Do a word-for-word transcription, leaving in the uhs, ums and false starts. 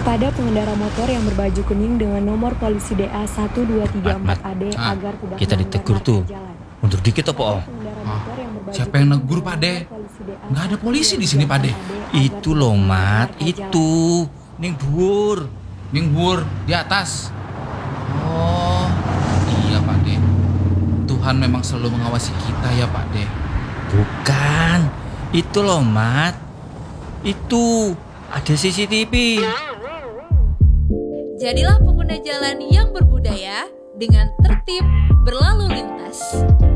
kepada pengendara motor yang berbaju kuning dengan nomor polisi D A satu dua tiga empat A D Ah, agar tidak kita melanggar ditegur marka tuh. jalan. Mundur dikit apa, Om? Pengendara Ah, motor yang berbaju siapa yang kuning negur, dengan Pak De? nomor polisi D A Nggak ada polisi di sini, Pak De. satu dua tiga empat A D Itu agar loh, tidak Mat. melanggar marka Itu. Ning dhuwur. Ning bur di atas. Oh, iya Pak De. Tuhan memang selalu mengawasi kita ya Pak De. Bukan. Itu loh, Mat. Itu. Ada C C T V. Jadilah pengguna jalan yang berbudaya dengan tertib berlalu lintas.